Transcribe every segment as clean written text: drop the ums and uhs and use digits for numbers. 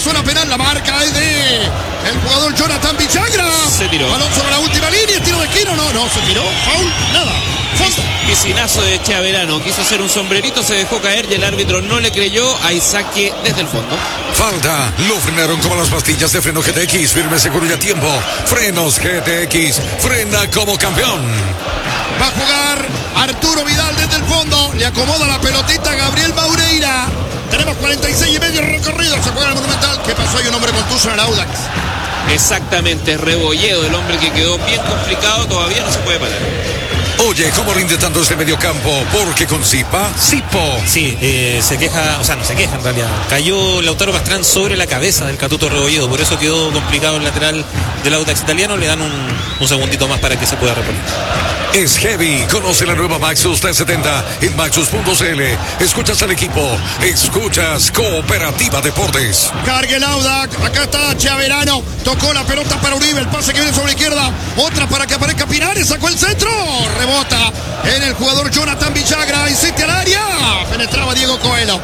zona penal. La marca es de el jugador Jonathan Villagra. Se tiró. Balón sobre la última línea, tiro de esquina. No se tiró. Foul, nada. Piscinazo de Chiaverano, quiso hacer un sombrerito, se dejó caer y el árbitro no le creyó. Hay saque desde el fondo. Falta, lo frenaron como las pastillas de freno GTX, firme, seguro y a tiempo. Frenos GTX, frena como campeón. Va a jugar Arturo Vidal desde el fondo, le acomoda la pelotita a Gabriel Maureira. Tenemos 46 y medio recorrido, se juega el Monumental. ¿Qué pasó? Hay un hombre contuso en el Audax. Exactamente, Rebolledo, el hombre que quedó bien complicado, todavía no se puede parar. Oye, ¿cómo rinde tanto este mediocampo? Porque con Zipa, Zipo. Sí, se queja, o sea, no se queja en realidad. Cayó Lautaro Pastrán sobre la cabeza del Catuto Rebolledo, por eso quedó complicado el lateral del Audax italiano. Le dan un segundito más para que se pueda reponer. Es heavy. Conoce la nueva Maxus 370 en Maxus.cl. Escuchas al equipo. Escuchas Cooperativa Deportes. Cargue el Audax. Acá está Chiaverano. Tocó la pelota para Uribe. El pase que viene sobre la izquierda. Otra para que aparezca Pinares. Sacó el centro. Rebota en el jugador Jonathan Villagra. Insiste al área. Penetraba Diego Coelho.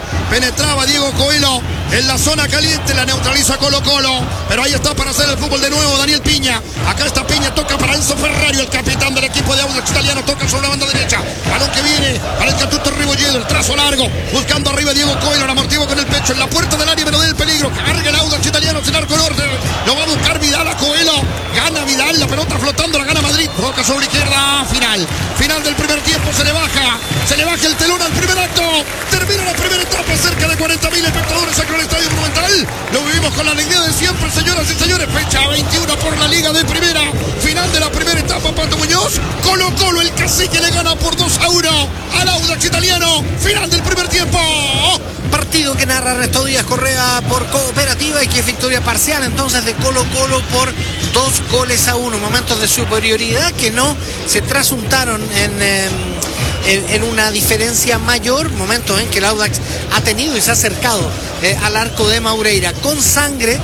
En la zona caliente. La neutraliza Colo-Colo. Pero ahí está para hacer el fútbol de nuevo Daniel Piña. Acá está Piña. Toca para Enzo Ferrario, el capitán del equipo de Audax italiano. Toca sobre la banda derecha. Balón que viene para el Catuto Rebolledo. El trazo largo. Buscando arriba Diego Coelho. La amortigua con el pecho. En la puerta del área, pero del peligro. Carga el Audax italiano sin arco norte. Lo va a buscar Vidal a Coelho. Gana Vidal. La pelota flotando. La gana Madrid. Toca sobre izquierda. Final del primer tiempo. Se le baja el telón al primer acto. Termina la primera etapa. Cerca de 40.000 espectadores aquí en el Estadio Monumental. Lo vivimos con la alegría de siempre, señoras y señores. Fecha 21 por la Liga de Primera. Final de la primera etapa. Pato Muñoz. Colo-Colo, el cacique, le gana por 2-1 al Audax italiano. Final del primer tiempo. Partido que narra Ernesto Díaz Correa por Cooperativa y que es victoria parcial entonces de Colo-Colo por 2-1. Momentos de superioridad que no se trasuntaron en una diferencia mayor. Momentos en que el Audax ha tenido y se ha acercado al arco de Maureira con sangre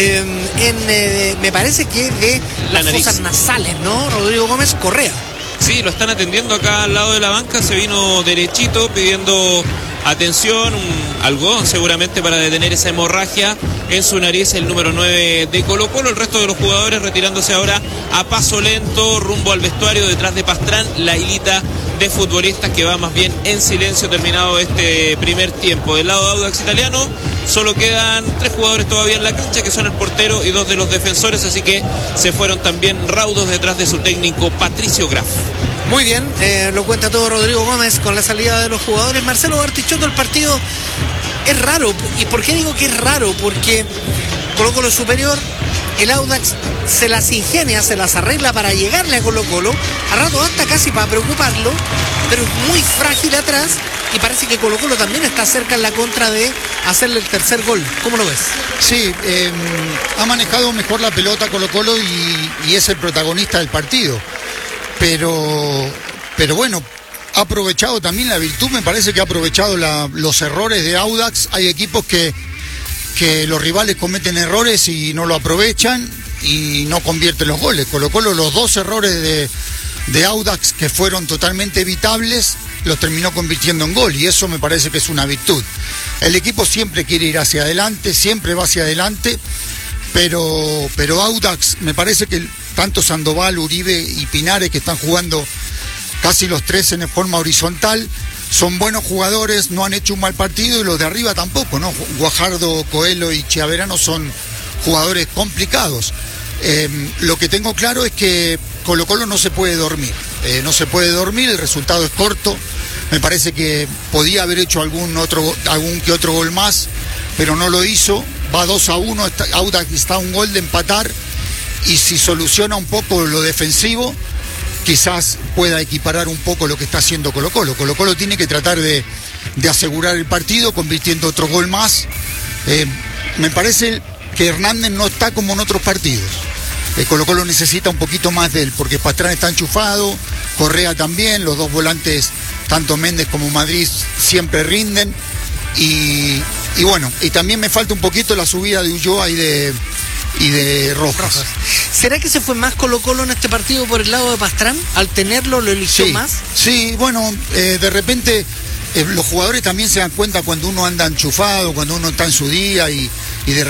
me parece que de las fosas nasales, ¿no? Rodrigo Gómez Correa. Sí, lo están atendiendo acá al lado de la banca. Se vino derechito pidiendo atención, un algodón seguramente para detener esa hemorragia en su nariz, el número 9 de Colo-Colo. El resto de los jugadores retirándose ahora a paso lento rumbo al vestuario. Detrás de Pastrán, la hilita de futbolistas que va más bien en silencio terminado este primer tiempo. Del lado de Audax italiano solo quedan 3 jugadores todavía en la cancha, que son el portero y 2 de los defensores, así que se fueron también raudos detrás de su técnico Patricio Graf. Muy bien, lo cuenta todo Rodrigo Gómez con la salida de los jugadores. Marcelo Bartichotto, el partido es raro. ¿Y por qué digo que es raro? Porque Colo-Colo es superior, el Audax se las ingenia, se las arregla para llegarle a Colo-Colo, a rato hasta casi para preocuparlo, pero es muy frágil atrás y parece que Colo-Colo también está cerca en la contra de hacerle el tercer gol. ¿Cómo lo ves? Sí, ha manejado mejor la pelota Colo-Colo y es el protagonista del partido. Pero bueno, ha aprovechado también la virtud, me parece que ha aprovechado los errores de Audax. Hay equipos que los rivales cometen errores y no lo aprovechan y no convierten los goles. Colo-Colo, los 2 errores de Audax que fueron totalmente evitables, los terminó convirtiendo en gol y eso me parece que es una virtud. El equipo siempre quiere ir hacia adelante, siempre va hacia adelante, pero Audax, me parece que tanto Sandoval, Uribe y Pinares, que están jugando casi los 3 en forma horizontal, son buenos jugadores, no han hecho un mal partido y los de arriba tampoco, ¿no? Guajardo, Coelho y Chiaverano son jugadores complicados. Lo que tengo claro es que Colo-Colo no se puede dormir, el resultado es corto. Me parece que podía haber hecho algún que otro gol más, pero no lo hizo. Va 2-1, Audax está a un gol de empatar y si soluciona un poco lo defensivo, quizás pueda equiparar un poco lo que está haciendo Colo-Colo. Colo-Colo tiene que tratar de asegurar el partido convirtiendo otro gol más. Me parece que Hernández no está como en otros partidos. Colo-Colo necesita un poquito más de él, porque Pastrán está enchufado, Correa también, los 2 volantes, tanto Méndez como Madrid, siempre rinden. Y bueno, y también me falta un poquito la subida de Ulloa y de Rojas. ¿Será que se fue más Colo-Colo en este partido por el lado de Pastrán? Al tenerlo, ¿lo eligió más? Sí, bueno, de repente los jugadores también se dan cuenta cuando uno anda enchufado, cuando uno está en su día y de